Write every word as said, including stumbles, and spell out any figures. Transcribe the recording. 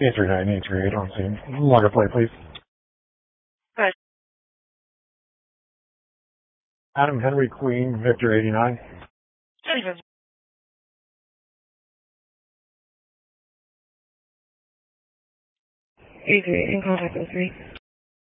eight three nine, eight three eight on scene. Log a play, please. Right. Adam Henry Queen, Victor eighty-nine. Steven. eight three eight, in contact with three.